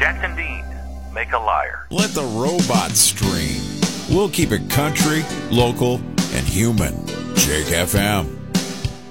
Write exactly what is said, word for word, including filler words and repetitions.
Jackson Dean, make a liar. Let the robots stream. We'll keep it country, local, and human. Jake F M.